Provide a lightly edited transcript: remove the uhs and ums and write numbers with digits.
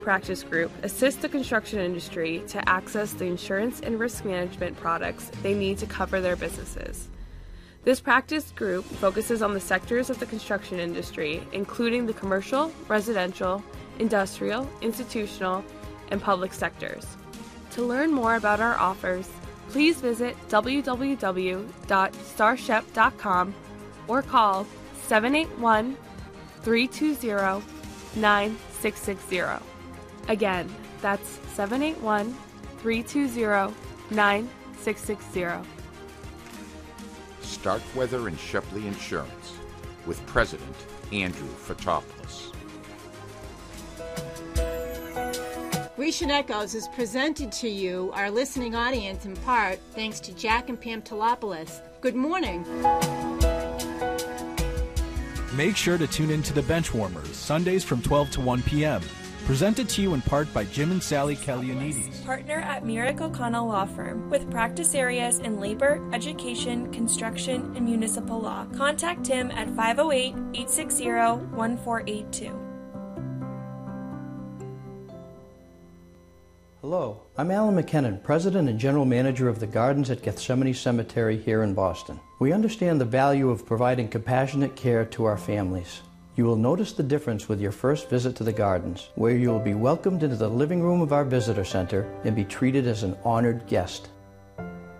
Practice Group assists the construction industry to access the insurance and risk management products they need to cover their businesses. This practice group focuses on the sectors of the construction industry, including the commercial, residential, industrial, institutional, and public sectors. To learn more about our offers, please visit www.starshep.com or call 781-320-9660. Again, that's 781-320-9660. Starkweather and Shepley Insurance with President Andrew Fotopoulos. Grecian Echoes is presented to you, our listening audience, in part thanks to Jack and Pam Tolopoulos. Good morning. Make sure to tune in to The Benchwarmers, Sundays from 12 to 1 p.m. Presented to you in part by Jim and Sally Kalianides. Partner at Merrick O'Connell Law Firm with practice areas in labor, education, construction, and municipal law. Contact him at 508-860-1482. Hello, I'm Alan McKinnon, President and General Manager of the Gardens at Gethsemane Cemetery here in Boston. We understand the value of providing compassionate care to our families. You will notice the difference with your first visit to the Gardens, where you will be welcomed into the living room of our visitor center and be treated as an honored guest.